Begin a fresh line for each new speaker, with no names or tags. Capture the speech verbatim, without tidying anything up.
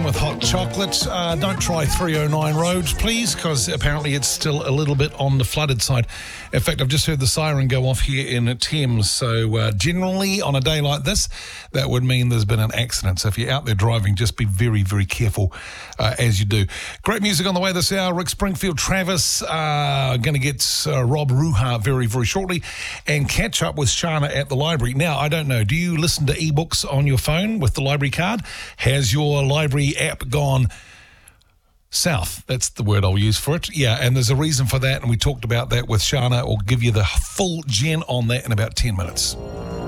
with hot chocolate. Uh, don't try three oh nine Roads, please, because apparently it's still a little bit on the flooded side. In fact, I've just heard the siren go off here in Thames. So uh, generally, on a day like this, that would mean there's been an accident. So if you're out there driving, just be very, very careful uh, as you do. Great music on the way this hour. Rick Springfield, Travis, uh, going to get uh, Rob Ruha very, very shortly, and catch up with Shana at the library. Now, I don't know, do you listen to ebooks on your phone with the library card? Has your library app gone south? That's the word I'll use for it. Yeah, and there's a reason for that, and we talked about that with Shana. I'll give you the full gen on that in about ten minutes.